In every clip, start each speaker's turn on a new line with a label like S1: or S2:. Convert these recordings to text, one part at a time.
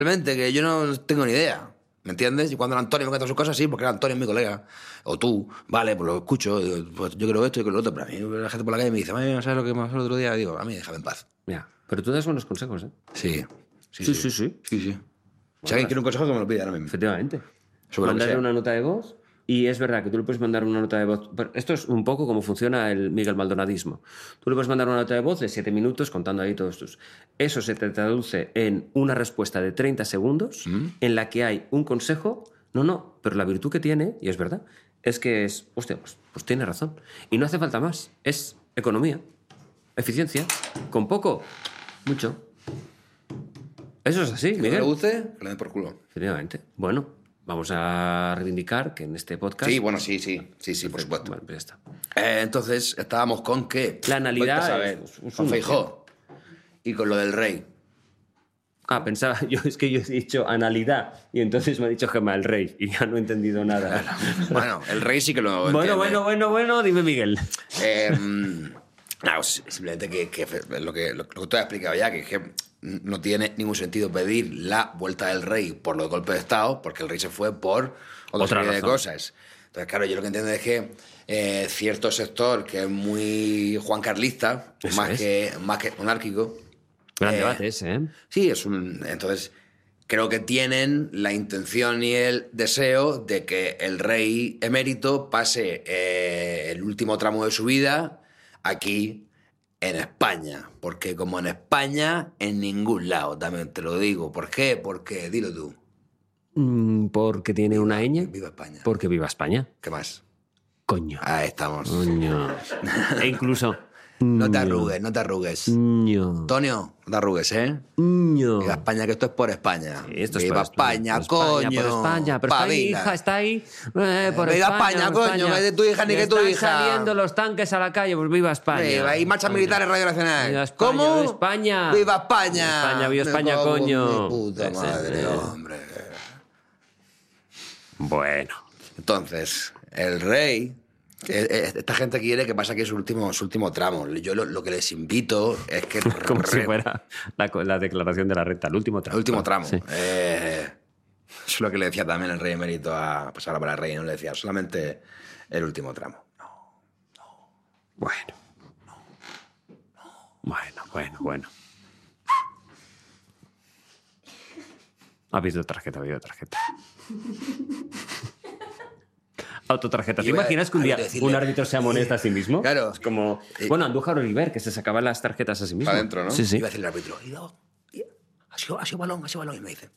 S1: Simplemente que yo no tengo ni idea. ¿Me entiendes? Y cuando el Antonio me cuenta sus cosas, sí, porque el Antonio es mi colega. O tú, vale, pues lo escucho. Digo, pues yo creo esto, yo creo lo otro. Pero a mí la gente por la calle me dice, ¿sabes lo que me pasó el otro día? Digo, a mí déjame en paz.
S2: Ya. Pero tú das buenos consejos, ¿eh?
S1: Sí.
S2: Sí.
S1: Si alguien quiere un consejo, que me lo pide ahora mismo.
S2: Efectivamente.
S1: Sobre lo que
S2: Mandarle
S1: sea.
S2: una nota de voz. Y es verdad que tú le puedes mandar una nota de voz. Esto es un poco como funciona el Miguel Maldonadismo. Tú le puedes mandar una nota de voz de 7 minutos contando ahí todos tus. Eso se te traduce en una respuesta de 30 segundos en la que hay un consejo. No, pero la virtud que tiene, y es verdad, es que es. Hostia, pues tiene razón. Y no hace falta más. Es economía, eficiencia. Con poco, mucho. Eso es así,
S1: Que no
S2: Miguel.
S1: le guste, que le den por culo.
S2: Efectivamente. Bueno. Vamos a reivindicar que en este podcast...
S1: Sí, bueno, sí, por supuesto.
S2: Bueno, pues ya está.
S1: Entonces, estábamos con que...
S2: La analidad
S1: A ver,
S2: es
S1: con
S2: un-
S1: Feijóo y con lo del rey.
S2: Ah, pensaba... yo he dicho analidad y entonces me ha dicho Gemma el Rey y ya no he entendido nada.
S1: Bueno, el rey sí que lo entiende.
S2: Bueno, dime Miguel.
S1: No, simplemente que lo que tú has explicado ya, que no tiene ningún sentido pedir la vuelta del rey por los golpes de Estado, porque el rey se fue por otra serie de cosas. Entonces, claro, yo lo que entiendo es que cierto sector que es muy juancarlista, más que monárquico...
S2: Gran debate ese, ¿eh?
S1: Sí, entonces, creo que tienen la intención y el deseo de que el rey emérito pase el último tramo de su vida aquí en España. Porque como en España, en ningún lado, también te lo digo. ¿Por qué? Porque, dilo tú.
S2: Porque tiene una ñ.
S1: Viva España.
S2: Porque viva España.
S1: ¿Qué más?
S2: Coño.
S1: Ahí estamos.
S2: Coño. E incluso...
S1: No te arrugues.
S2: Ño.
S1: Antonio, no te arrugues, ¿eh?
S2: Ño.
S1: Viva España, que esto es por España.
S2: Sí, esto es
S1: Viva
S2: por
S1: España,
S2: por
S1: coño.
S2: Por España, pero está ahí,
S1: Pabila.
S2: hija, está ahí. Por
S1: Viva España,
S2: por
S1: coño, que es de tu hija ni que tu
S2: Están
S1: hija.
S2: saliendo los tanques a la calle, pues viva España.
S1: Hay marchas militares Radio Nacional.
S2: Viva España,
S1: ¿Cómo?
S2: viva España.
S1: ¡Viva España!
S2: Viva España,
S1: Me cago en
S2: coño.
S1: mi puta
S2: Sí,
S1: madre,
S2: sí.
S1: hombre.
S2: Bueno.
S1: Entonces, el rey... Esta gente quiere que pase aquí su último tramo. Yo lo que les invito es que...
S2: Como si fuera la declaración de la renta, el último tramo.
S1: El último tramo.
S2: Sí.
S1: Eso es lo que le decía también el rey emérito a pasar para el rey. No le decía solamente el último tramo.
S2: Bueno. Bueno. Ha habido tarjeta. Autotarjeta. ¿Te
S1: Iba
S2: imaginas que un
S1: a
S2: día
S1: decirle-
S2: un árbitro se amonesta a sí mismo?
S1: Claro.
S2: Es como... Bueno, Andújar Oliver, que se sacaba las tarjetas a sí mismo.
S1: Para adentro, ¿no?
S2: Sí.
S1: Iba a decirle al árbitro, ha sido balón. Y me dice...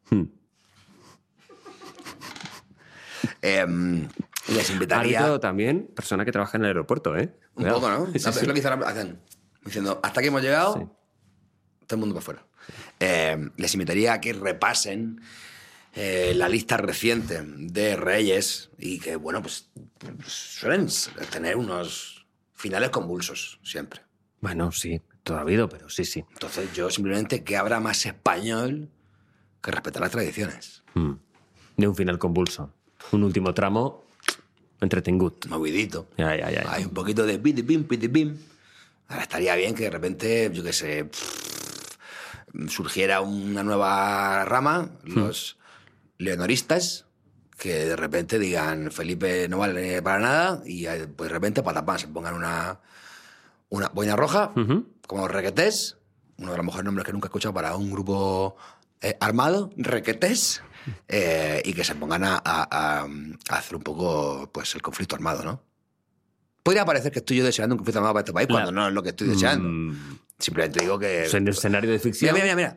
S1: Les invitaría...
S2: Árbitro también, persona que trabaja en el aeropuerto, ¿eh?
S1: Un
S2: Cuidado.
S1: poco, ¿no?
S2: Sí,
S1: Es
S2: sí.
S1: lo que hacen. Diciendo, hasta aquí hemos llegado,
S2: Sí.
S1: todo el mundo para afuera. Les invitaría a que repasen la lista reciente de reyes y que, bueno, pues suelen tener unos finales convulsos siempre.
S2: Bueno, sí, todo ha habido, pero sí.
S1: Entonces yo simplemente que habrá más español que respetar las tradiciones.
S2: De un final convulso. Un último tramo entretengut.
S1: Movidito.
S2: Ya.
S1: Hay un poquito de pitipim. Ahora estaría bien que de repente, yo qué sé, surgiera una nueva rama, los leonoristas, que de repente digan Felipe no vale para nada y pues de repente patapán se pongan una boina roja, como los requetés, uno de los mejores nombres que nunca he escuchado para un grupo armado, requetés, y que se pongan a hacer un poco pues el conflicto armado, ¿no? Podría parecer que estoy yo deseando un conflicto armado para este país cuando no es lo que estoy deseando. Simplemente digo que...
S2: En el escenario de ficción.
S1: Mira.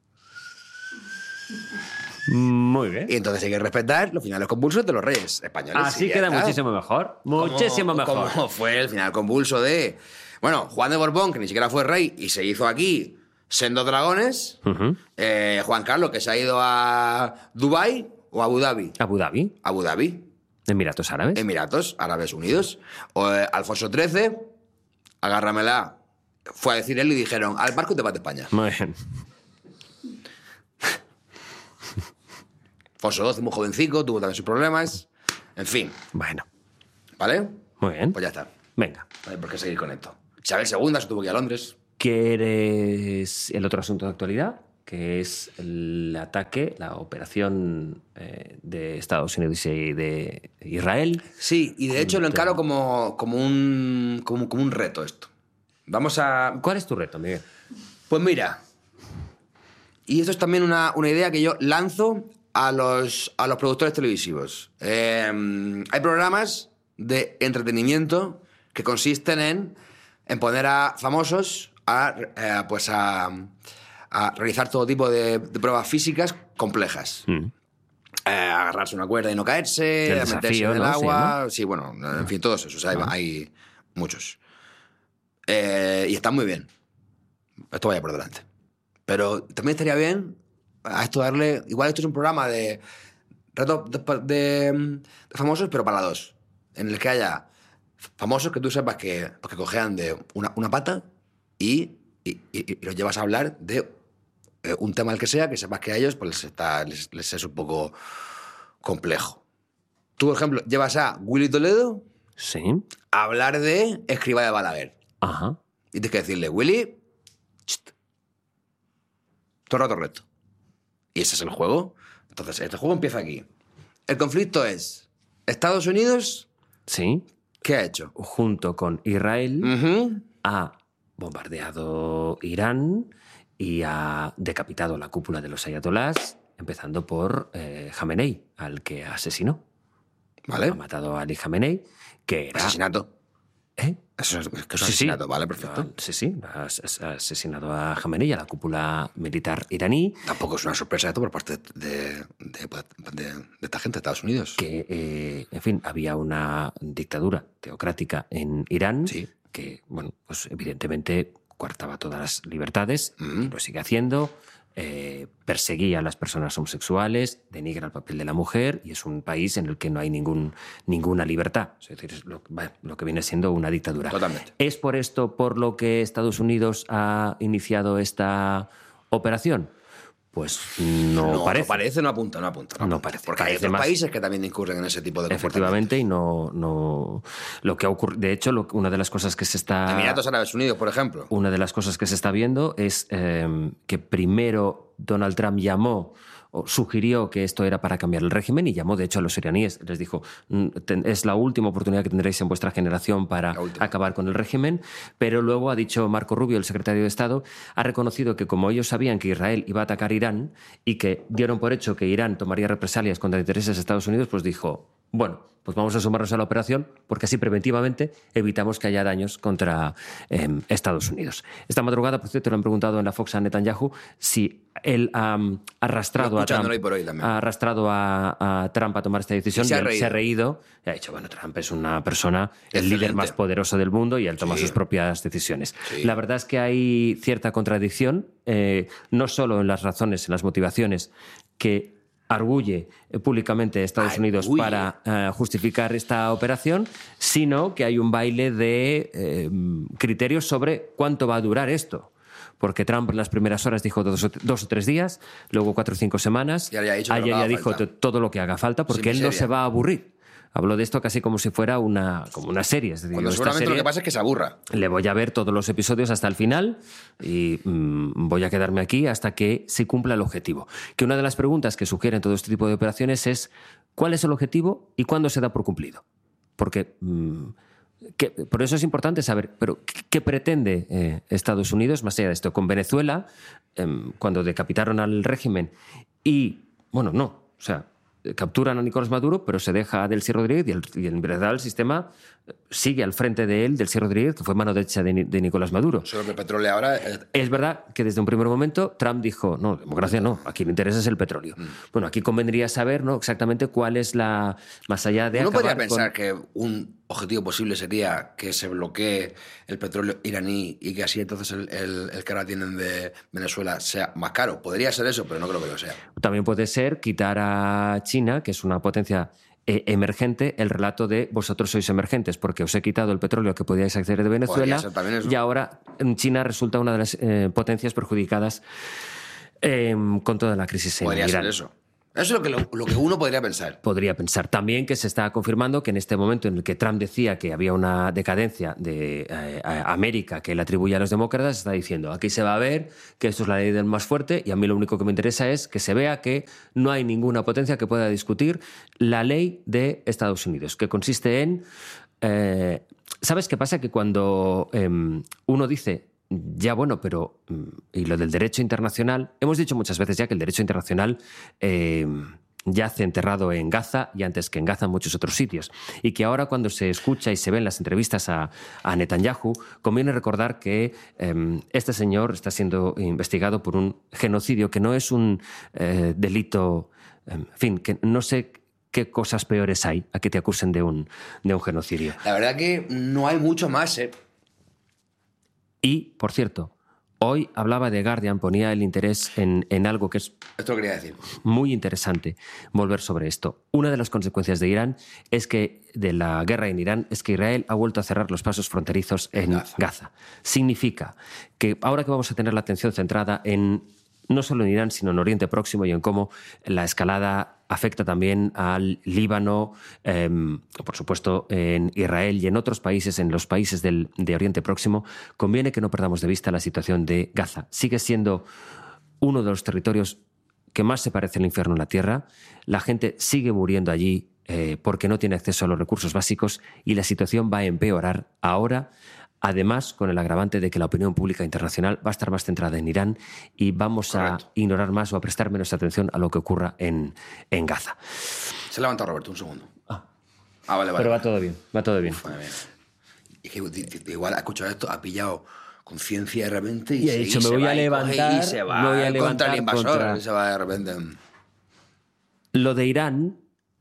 S2: Muy bien.
S1: Y entonces hay que respetar los finales convulsos de los reyes españoles.
S2: Así
S1: Y ya
S2: queda
S1: está.
S2: muchísimo mejor. Muchísimo mejor.
S1: Como fue el final convulso de... Bueno, Juan de Borbón, que ni siquiera fue rey y se hizo aquí Sendo Dragones. Juan Carlos, que se ha ido a Dubái o Abu Dhabi.
S2: Abu Dhabi.
S1: Abu Dhabi,
S2: Emiratos Árabes.
S1: Emiratos Árabes Unidos. O, Alfonso XIII, agárramela. Fue a decir él y dijeron, al barco te vas de España.
S2: Muy bien.
S1: Alfonso XII, muy jovencico, tuvo también sus problemas. En fin,
S2: Bueno.
S1: ¿vale?
S2: Muy bien.
S1: Pues ya está.
S2: Venga.
S1: No hay por qué seguir con esto. Isabel II se tuvo que ir a Londres.
S2: ¿Quieres el otro asunto de actualidad? que es el ataque, la operación de Estados Unidos y de Israel.
S1: Sí, y de hecho lo encaro como un reto esto. Vamos a...
S2: ¿Cuál es tu reto, Miguel?
S1: Pues mira, y esto es también una idea que yo lanzo a los productores televisivos. Hay programas de entretenimiento que consisten en poner a famosos a realizar todo tipo de pruebas físicas complejas. Agarrarse una cuerda y no caerse,
S2: El
S1: meterse
S2: desafío,
S1: en el
S2: ¿no?
S1: agua... Sí, bueno, en fin, todos esos. Hay muchos. Y están muy bien. Esto vaya por delante. Pero también estaría bien a esto darle... Igual esto es un programa de retos de famosos, pero para dos. En el que haya famosos que tú sepas que cojean de una pata y los llevas a hablar de un tema el que sea, que sepas que a ellos pues les es un poco complejo. Tú, por ejemplo, llevas a Willy Toledo
S2: Sí.
S1: a hablar de Escribá de Balaguer.
S2: Ajá.
S1: Y tienes que decirle, Willy, chst, todo el rato recto. Y ese es el juego. Entonces, este juego empieza aquí. El conflicto es Estados Unidos,
S2: Sí.
S1: ¿qué ha hecho?
S2: Junto con Israel
S1: Ujú.
S2: ha bombardeado Irán y ha decapitado la cúpula de los ayatolás, empezando por Jamenei, al que asesinó.
S1: ¿Vale?
S2: Ha matado a Ali Jamenei, que era...
S1: Asesinato.
S2: ¿Eh?
S1: Eso es, que es un
S2: Sí,
S1: asesinato,
S2: sí.
S1: vale, perfecto.
S2: Sí, ha asesinado a Jamenei, a la cúpula militar iraní,
S1: Tampoco es una sorpresa esto por parte de esta gente de Estados Unidos.
S2: que, en fin, había una dictadura teocrática en Irán
S1: Sí.
S2: que, bueno, pues evidentemente coartaba todas las libertades, y lo sigue haciendo, perseguía a las personas homosexuales, denigra el papel de la mujer, y es un país en el que no hay ninguna libertad. Es decir, es lo que viene siendo una dictadura.
S1: Totalmente.
S2: ¿Es por esto por lo que Estados Unidos ha iniciado esta operación? Pues no parece.
S1: No apunta.
S2: No parece.
S1: Porque hay
S2: Parece
S1: otros
S2: más-
S1: países que también incurren en ese tipo de comportamientos.
S2: Efectivamente, y no lo que ha ocurrido. De hecho, una de las cosas que se está.
S1: Emiratos Árabes Unidos, por ejemplo.
S2: Una de las cosas que se está viendo es que primero Donald Trump llamó o sugirió que esto era para cambiar el régimen y llamó, de hecho, a los iraníes. Les dijo, es la última oportunidad que tendréis en vuestra generación para acabar con el régimen. Pero luego ha dicho Marco Rubio, el secretario de Estado, ha reconocido que como ellos sabían que Israel iba a atacar Irán y que dieron por hecho que Irán tomaría represalias contra intereses de Estados Unidos, pues dijo, bueno, pues vamos a sumarnos a la operación porque así preventivamente evitamos que haya daños contra Estados Unidos. Esta madrugada, por cierto, le han preguntado en la Fox a Netanyahu si él ha arrastrado a Trump,
S1: hoy por hoy también.
S2: ha arrastrado a Trump a tomar esta decisión.
S1: Y se ha
S2: él
S1: reído.
S2: se ha reído y ha dicho, bueno, Trump es una persona, el
S1: Excelente.
S2: líder más poderoso del mundo y él toma
S1: Sí.
S2: sus propias decisiones.
S1: Sí.
S2: La verdad es que hay cierta contradicción, no solo en las razones, en las motivaciones que arguye públicamente Estados Unidos
S1: Arguye.
S2: para justificar esta operación, sino que hay un baile de criterios sobre cuánto va a durar esto. Porque Trump en las primeras horas dijo 2 o 3 días, luego 4 o 5 semanas.
S1: Y ahora ya ha dicho que lo que
S2: Ayer ya
S1: haga
S2: dijo
S1: falta.
S2: todo lo que haga falta, porque
S1: Sin
S2: él no
S1: miseria.
S2: se va a aburrir. Habló de esto casi como si fuera como una serie. Es decir,
S1: Cuando
S2: esta
S1: seguramente lo
S2: serie
S1: que pasa es que se aburra.
S2: le voy a ver todos los episodios hasta el final y voy a quedarme aquí hasta que se cumpla el objetivo. Que una de las preguntas que sugieren todo este tipo de operaciones es ¿cuál es el objetivo y cuándo se da por cumplido? Porque por eso es importante saber, pero ¿qué pretende Estados Unidos más allá de esto? Con Venezuela, cuando decapitaron al régimen y, bueno, no, o sea, capturan a Nicolás Maduro, pero se deja a Delcy Rodríguez y en verdad el sistema sigue al frente de él, Delcy Rodríguez, que fue mano derecha de Nicolás Maduro.
S1: Solo que el petróleo ahora...
S2: Es verdad que desde un primer momento Trump dijo, no, democracia no, aquí le interesa es el petróleo. Bueno, aquí convendría saber, ¿no?, exactamente cuál es la... Más allá de
S1: Uno podría
S2: acabar
S1: pensar
S2: con...
S1: que un objetivo posible sería que se bloquee el petróleo iraní y que así entonces el que ahora tienen de Venezuela sea más caro. Podría ser eso, pero no creo que lo sea.
S2: También puede ser quitar a China, que es una potencia emergente, el relato de vosotros sois emergentes, porque os he quitado el petróleo que podíais acceder de Venezuela
S1: Podría ser también eso.
S2: y ahora China resulta una de las potencias perjudicadas con toda la crisis en
S1: Podría
S2: Irán.
S1: ser eso. Eso es lo que uno podría pensar.
S2: Podría pensar. También que se está confirmando que en este momento en el que Trump decía que había una decadencia de América que él atribuye a los demócratas, está diciendo, aquí se va a ver que esto es la ley del más fuerte y a mí lo único que me interesa es que se vea que no hay ninguna potencia que pueda discutir la ley de Estados Unidos, que consiste en... ¿Sabes qué pasa? Que cuando uno dice... Ya bueno, pero y lo del derecho internacional, hemos dicho muchas veces ya que el derecho internacional yace enterrado en Gaza y antes que en Gaza en muchos otros sitios, y que ahora cuando se escucha y se ven las entrevistas a Netanyahu, conviene recordar que este señor está siendo investigado por un genocidio que no es un delito, en fin, que no sé qué cosas peores hay a que te acusen de un genocidio.
S1: La verdad que no hay mucho más, ¿eh?
S2: Y, por cierto, hoy hablaba de Guardian, ponía el interés en algo que es
S1: Esto lo quería decir.
S2: muy interesante, volver sobre esto. Una de las consecuencias de Irán es que, de la guerra en Irán, es que Israel ha vuelto a cerrar los pasos fronterizos en Gaza. Significa que ahora que vamos a tener la atención centrada en no solo en Irán, sino en Oriente Próximo y en cómo la escalada afecta también al Líbano, por supuesto en Israel y en otros países, en los países de Oriente Próximo, conviene que no perdamos de vista la situación de Gaza. Sigue siendo uno de los territorios que más se parece al infierno en la tierra. La gente sigue muriendo allí porque no tiene acceso a los recursos básicos y la situación va a empeorar ahora. Además, con el agravante de que la opinión pública internacional va a estar más centrada en Irán y vamos a ignorar más o a prestar menos atención a lo que ocurra en Gaza.
S1: Se ha levantado Roberto, un segundo. Vale.
S2: Pero va todo bien, va todo bien.
S1: Es que igual ha escuchado esto, ha pillado conciencia de repente
S2: y ha dicho, me voy a levantar,
S1: y se va contra el invasor, se va de repente.
S2: Lo de Irán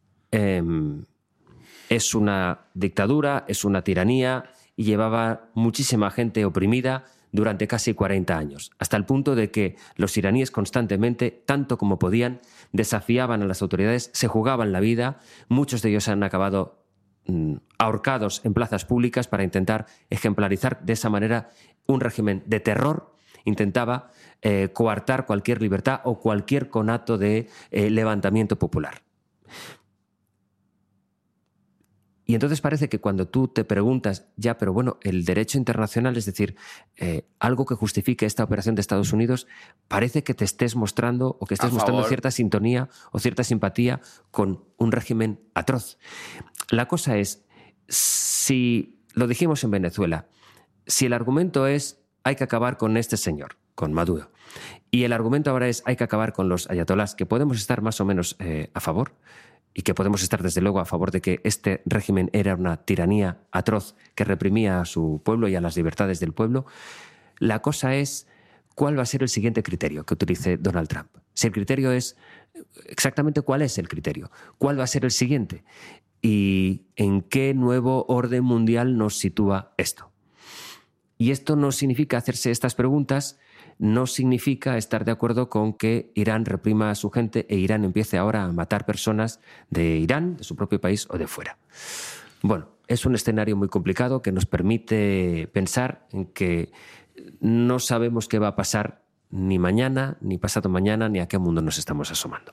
S2: es una dictadura, es una tiranía, y llevaba muchísima gente oprimida durante casi 40 años, hasta el punto de que los iraníes constantemente, tanto como podían, desafiaban a las autoridades, se jugaban la vida, muchos de ellos han acabado ahorcados en plazas públicas para intentar ejemplarizar de esa manera un régimen de terror. Intentaba coartar cualquier libertad o cualquier conato de levantamiento popular. Y entonces parece que cuando tú te preguntas, ya, pero bueno, el derecho internacional, es decir, algo que justifique esta operación de Estados Unidos, parece que te estés mostrando o que estés mostrando cierta sintonía o cierta simpatía con un régimen atroz. La cosa es, si lo dijimos en Venezuela, si el argumento es hay que acabar con este señor, con Maduro, y el argumento ahora es hay que acabar con los ayatolás, que podemos estar más o menos a favor, y que podemos estar desde luego a favor de que este régimen era una tiranía atroz que reprimía a su pueblo y a las libertades del pueblo, la cosa es cuál va a ser el siguiente criterio que utilice Donald Trump. Si el criterio es exactamente cuál es el criterio, cuál va a ser el siguiente y en qué nuevo orden mundial nos sitúa esto. Y esto no significa hacerse estas preguntas, no significa estar de acuerdo con que Irán reprima a su gente e Irán empiece ahora a matar personas de Irán, de su propio país o de fuera. Bueno, es un escenario muy complicado que nos permite pensar en que no sabemos qué va a pasar ni mañana, ni pasado mañana, ni a qué mundo nos estamos asomando.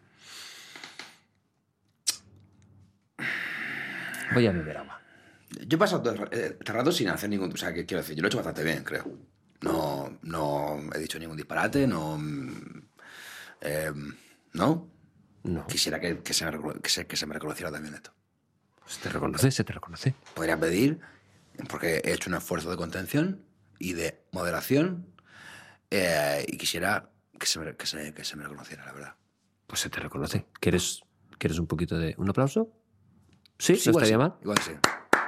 S2: Voy a beber agua.
S1: Yo he pasado todo este rato sin hacer ningún... O sea, ¿qué quiero decir? Yo lo he hecho bastante bien, creo. No he dicho ningún disparate, ¿no? No. Quisiera que se me reconociera también esto.
S2: Se te reconoce.
S1: Podría pedir, porque he hecho un esfuerzo de contención y de moderación, y quisiera que se me reconociera, la verdad.
S2: Pues se te reconoce. ¿Quieres un poquito de... un aplauso? ¿Sí? ¿No estaría mal?
S1: Igual sí.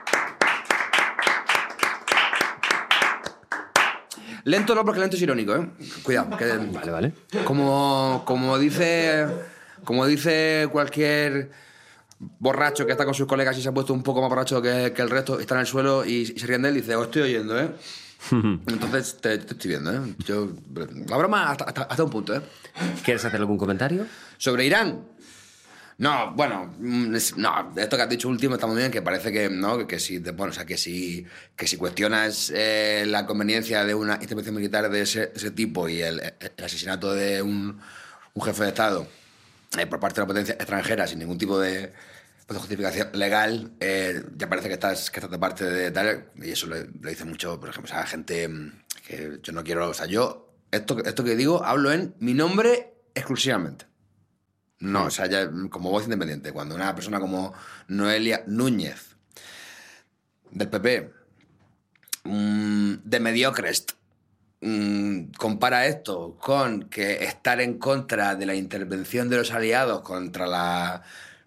S1: Lento no, porque lento es irónico, ¿eh? Cuidado. Que,
S2: Vale.
S1: Como dice cualquier borracho que está con sus colegas y se ha puesto un poco más borracho que el resto, está en el suelo y se ríen de él y dice, os estoy oyendo, ¿eh? Entonces te estoy viendo, ¿eh? La broma hasta un punto, ¿eh?
S2: ¿Quieres hacer algún comentario?
S1: ¿Sobre Irán? No, bueno, no, esto que has dicho último está muy bien, que parece que no, que si cuestionas la conveniencia de una intervención militar de ese tipo y el asesinato de un jefe de Estado por parte de una potencia extranjera sin ningún tipo de justificación legal, ya parece que estás de parte de tal, y eso le dice mucho, por ejemplo, a gente que yo no quiero, o sea, yo, esto que digo, hablo en mi nombre exclusivamente. No, o sea, ya como voz independiente, cuando una persona como Noelia Núñez, del PP, de mediocres, compara esto con que estar en contra de la intervención de los aliados contra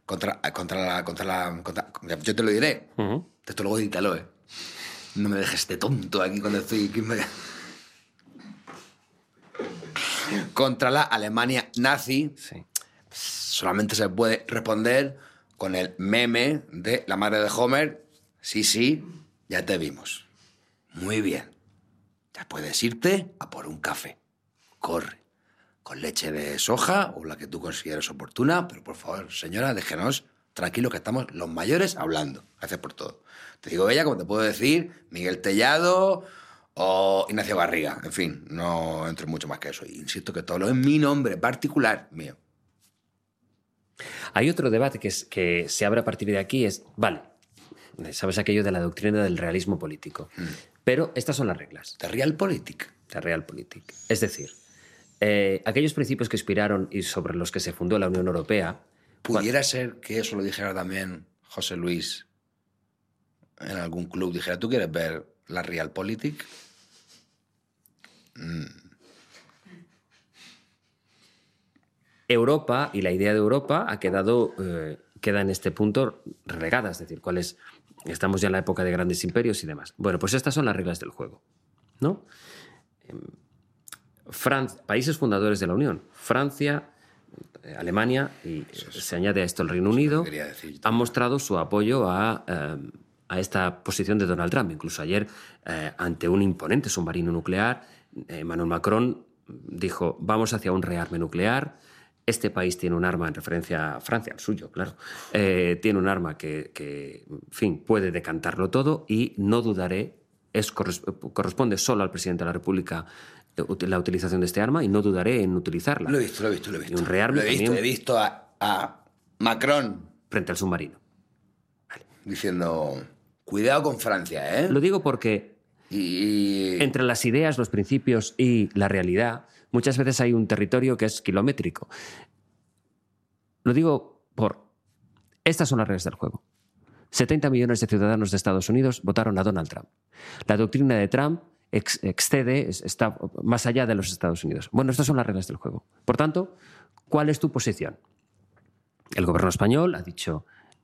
S1: yo te lo diré. Esto luego edítalo, no me dejes de tonto aquí cuando estoy contra la Alemania nazi.
S2: Sí.
S1: Solamente se puede responder con el meme de la madre de Homer. Sí, ya te vimos. Muy bien. Ya puedes irte a por un café. Corre. Con leche de soja o la que tú consideres oportuna, pero por favor, señora, déjenos tranquilos que estamos los mayores hablando. Gracias por todo. Te digo ella, como te puedo decir, Miguel Tellado o Ignacio Garriga. En fin, no entro en mucho más que eso. Insisto que todo lo en mi nombre particular mío.
S2: Hay otro debate que se abre a partir de aquí, vale, sabes aquello de la doctrina del realismo político, pero estas son las reglas.
S1: De Realpolitik.
S2: De Realpolitik. Es decir, aquellos principios que inspiraron y sobre los que se fundó la Unión Europea...
S1: ¿Pudiera ser que eso lo dijera también José Luis en algún club? Dijera, ¿tú quieres ver la Realpolitik?
S2: Europa y la idea de Europa queda en este punto relegada, es decir, estamos ya en la época de grandes imperios y demás. Bueno, pues estas son las reglas del juego, ¿no? Países fundadores de la Unión, Francia, Alemania y se añade a esto el Reino Unido, han mostrado su apoyo a esta posición de Donald Trump. Incluso ayer, ante un imponente submarino nuclear, Emmanuel Macron dijo, vamos hacia un rearme nuclear. Este país tiene un arma, en referencia a Francia, al suyo, claro, tiene un arma que, en fin, puede decantarlo todo y no dudaré, corresponde solo al presidente de la República la utilización de este arma y no dudaré en utilizarla.
S1: Lo he visto.
S2: Y un rearme también
S1: he visto a Macron
S2: frente al submarino.
S1: Vale. Diciendo, cuidado con Francia, ¿eh?
S2: Lo digo porque entre las ideas, los principios y la realidad, muchas veces hay un territorio que es kilométrico. Lo digo estas son las reglas del juego. 70 millones de ciudadanos de Estados Unidos votaron a Donald Trump. La doctrina de Trump está más allá de los Estados Unidos. Bueno, estas son las reglas del juego. Por tanto, ¿cuál es tu posición? El gobierno español ha dicho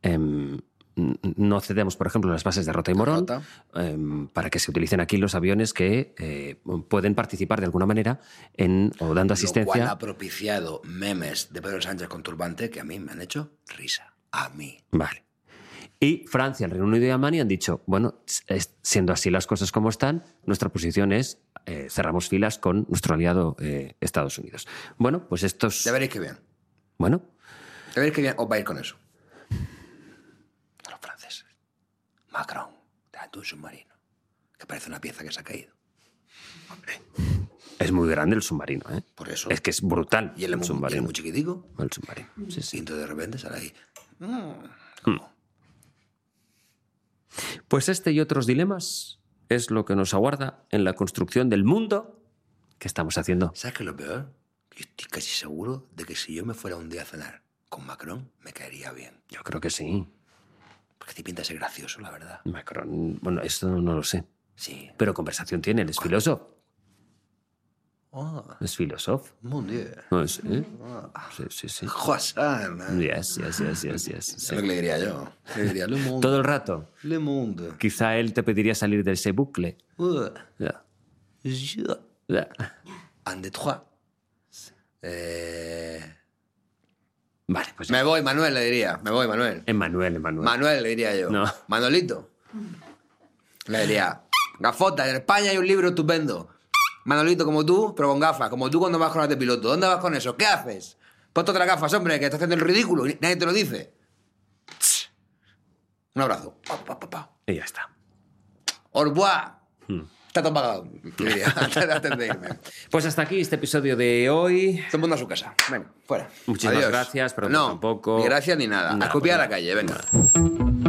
S2: no cedemos, por ejemplo, las bases de Rota y Morón para que se utilicen aquí los aviones que pueden participar de alguna manera o dando asistencia.
S1: Lo cual ha propiciado memes de Pedro Sánchez con turbante que a mí me han hecho risa. A mí.
S2: Vale. Y Francia, el Reino Unido y Alemania han dicho, bueno, siendo así las cosas como están, nuestra posición es cerramos filas con nuestro aliado Estados Unidos. Bueno, pues estos...
S1: Ya veréis que bien.
S2: Bueno.
S1: Ya veréis que bien os va a ir con eso. A los franceses. Macron, delante de un submarino, que parece una pieza que se ha caído. Hombre.
S2: Es muy grande el submarino, ¿eh?
S1: Por eso.
S2: Es que es brutal.
S1: ¿Y el submarino? Muy chiquitico?
S2: El submarino. Sí, sí.
S1: Y entonces de repente sale ahí.
S2: Pues este y otros dilemas es lo que nos aguarda en la construcción del mundo que estamos haciendo.
S1: ¿Sabes qué es lo peor? Yo estoy casi seguro de que si yo me fuera un día a cenar con Macron, me caería bien.
S2: Yo creo que sí.
S1: Porque te pinta ser gracioso, la verdad.
S2: Macron, bueno, esto no lo sé.
S1: Sí.
S2: Pero conversación tiene, él es filósofo.
S1: Oh.
S2: Es filósofo.
S1: Muy bien.
S2: No, sí. Sí.
S1: Croissant.
S2: Yes. Sí.
S1: Es lo que le diría yo. Le diría, Le Monde.
S2: Todo el rato.
S1: Le Monde.
S2: Quizá él te pediría salir de ese bucle.
S1: Ya. Un, deux, trois.
S2: Vale, pues...
S1: Me voy, Manuel, le diría. Me voy, Manuel.
S2: Manuel.
S1: Manuel, le diría yo.
S2: No.
S1: Manolito. Le diría, gafota, en España hay un libro estupendo. Manolito, como tú, pero con gafas. Como tú cuando vas con las de piloto. ¿Dónde vas con eso? ¿Qué haces? Ponte otras gafas, hombre, que estás haciendo el ridículo y nadie te lo dice. Un abrazo.
S2: Y ya está.
S1: Au revoir. Está todo pagado, diría, antes de irme.
S2: Pues hasta aquí este episodio de hoy.
S1: Todo el mundo a su casa. Venga, fuera.
S2: Muchísimas
S1: Adiós.
S2: gracias, pero
S1: no,
S2: tampoco...
S1: ni gracias ni nada.
S2: Nada,
S1: A copiar a
S2: pues
S1: la calle, venga.